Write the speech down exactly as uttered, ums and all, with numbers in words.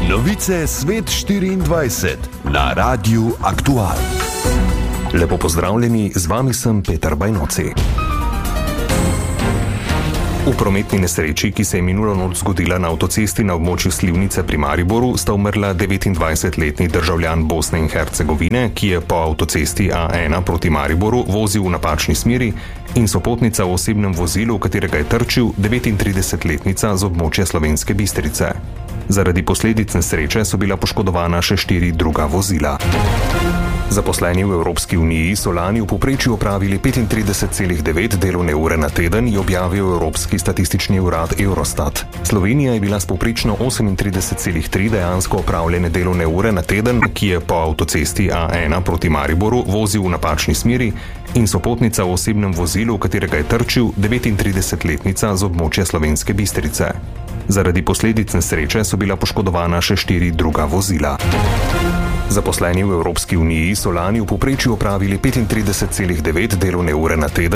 Novice Svet štiriindvajset na Radiu Aktual. Lepo pozdravljeni, z vami sem Peter Bajnoci. V prometni nesreči, ki se je minulo noč zgodila na avtocesti na območju Slivnice pri Mariboru, sta umrla devetindvajsetletni državljan Bosne in Hercegovine, ki je po avtocesti A ena proti Mariboru vozil v napačni smeri, in sopotnica v osebnem vozilu, v katerega je trčil, devetintridesetletnica z območja Slovenske Bistrice. Zaradi posledic nesreče so bila poškodovana še štiri druga vozila. Zaposleni v Evropski uniji so lani v povprečju opravili petintrideset celih devet delovne ure na teden, je objavil Evropski statistični urad Eurostat. Slovenija je bila s povprečno osemintrideset celih tri dejansko opravljene delovne ure na teden, ki je po avtocesti A ena proti Mariboru vozil v napačni smeri, in sopotnica v osebnem vozilu, v katerega je trčil, devetintridesetletnica z območja Slovenske Bistrice. Zaradi posledic nesreče so bila poškodovana še štiri druga vozila. Zaposleni v Evropski uniji so lani v povprečju opravili petintrideset celih devet delovne ure na teden,